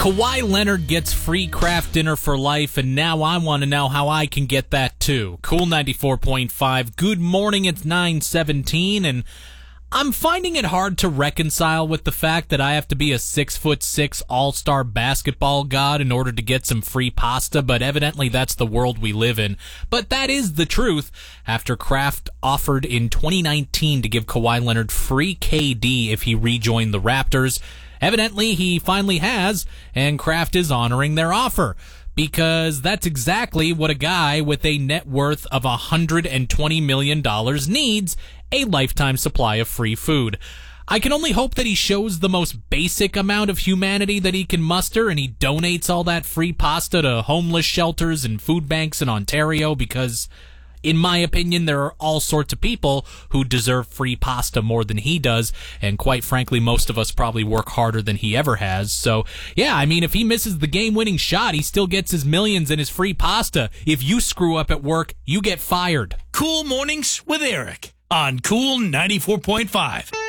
Kawhi Leonard gets free Kraft dinner for life, and now I want to know how I can get that too. Cool 94.5. Good morning, it's 9:17, and I'm finding it hard to reconcile with the fact that I have to be a 6'6" all-star basketball god in order to get some free pasta, but evidently that's the world we live in. But that is the truth after Kraft offered in 2019 to give Kawhi Leonard free KD if he rejoined the Raptors. Evidently, he finally has, and Kraft is honoring their offer. Because that's exactly what a guy with a net worth of $120 million needs, a lifetime supply of free food. I can only hope that he shows the most basic amount of humanity that he can muster, and he donates all that free pasta to homeless shelters and food banks in Ontario, because in my opinion, there are all sorts of people who deserve free pasta more than he does, and quite frankly, most of us probably work harder than he ever has. So, yeah, I mean, if he misses the game-winning shot, he still gets his millions and his free pasta. If you screw up at work, you get fired. Cool Mornings with Eric on Cool 94.5.